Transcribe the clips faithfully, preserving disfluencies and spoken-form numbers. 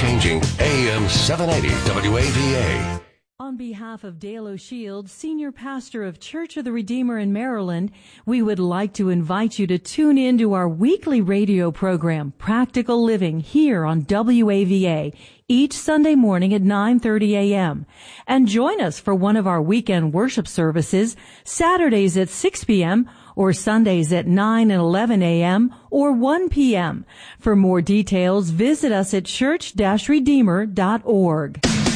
life-changing A M seven eighty W A V A. On behalf of Dale O'Shield, Senior Pastor of Church of the Redeemer in Maryland, we would like to invite you to tune in to our weekly radio program, Practical Living, here on W A V A, each Sunday morning at nine thirty a.m. And join us for one of our weekend worship services, Saturdays at six p.m., or Sundays at nine and eleven a.m. or one p.m. For more details, visit us at church dash redeemer dot org.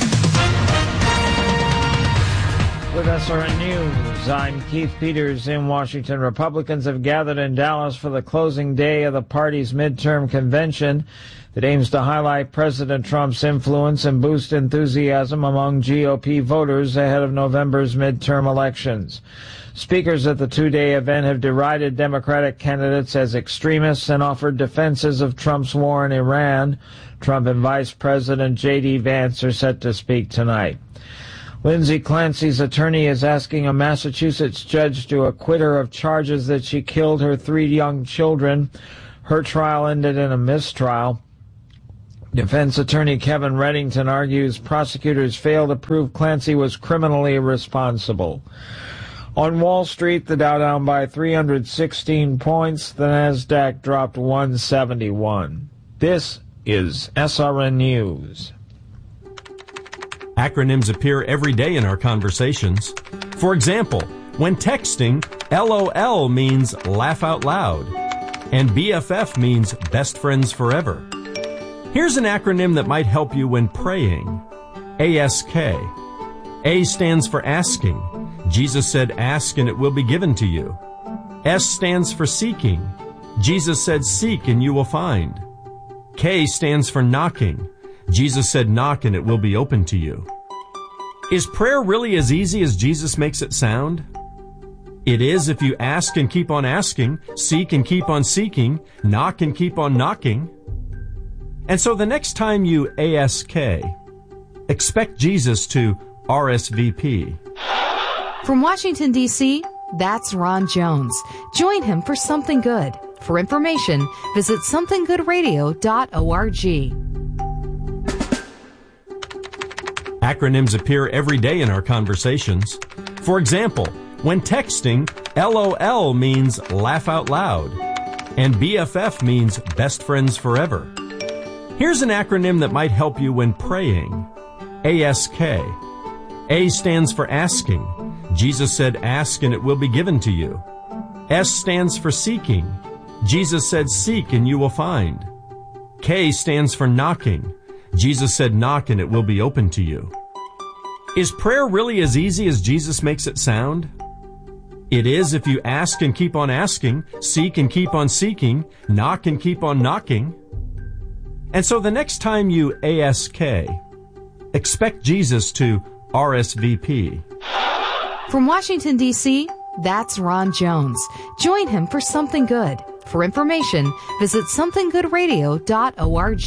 With S R N News, I'm Keith Peters in Washington. Republicans have gathered in Dallas for the closing day of the party's midterm convention that aims to highlight President Trump's influence and boost enthusiasm among G O P voters ahead of November's midterm elections. Speakers at the two-day event have derided Democratic candidates as extremists and offered defenses of Trump's war in Iran. Trump and Vice President J D Vance are set to speak tonight. Lindsay Clancy's attorney is asking a Massachusetts judge to acquit her of charges that she killed her three young children. Her trial ended in a mistrial. Defense attorney Kevin Reddington argues prosecutors failed to prove Clancy was criminally responsible. On Wall Street, the Dow down by three hundred sixteen points. The Nasdaq dropped one seventy-one. This is S R N News. Acronyms appear every day in our conversations. For example, when texting, LOL means laugh out loud, and B F F means best friends forever. Here's an acronym that might help you when praying. A S K. A stands for asking. Jesus said, ask and it will be given to you. S stands for seeking. Jesus said, seek and you will find. K stands for knocking. Jesus said, knock and it will be open to you. Is prayer really as easy as Jesus makes it sound? It is if you ask and keep on asking, seek and keep on seeking, knock and keep on knocking. And so the next time you A S K, expect Jesus to R S V P. From Washington, D C, that's Ron Jones. Join him for Something Good. For information, visit something good radio dot org. Acronyms appear every day in our conversations. For example, when texting, LOL means laugh out loud, and B F F means best friends forever. Here's an acronym that might help you when praying. A S K. A stands for asking. Jesus said, ask and it will be given to you. S stands for seeking. Jesus said, seek and you will find. K stands for knocking. Jesus said, knock and it will be open to you. Is prayer really as easy as Jesus makes it sound? It is if you ask and keep on asking, seek and keep on seeking, knock and keep on knocking. And so the next time you A S K, expect Jesus to R S V P. From Washington, D C, that's Ron Jones. Join him for Something Good. For information, visit something good radio dot org.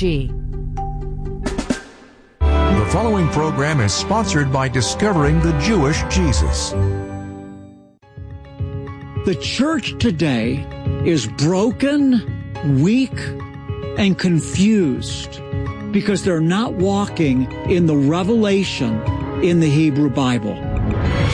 The following program is sponsored by Discovering the Jewish Jesus. The church today is broken, weak, and confused because they're not walking in the revelation in the Hebrew Bible.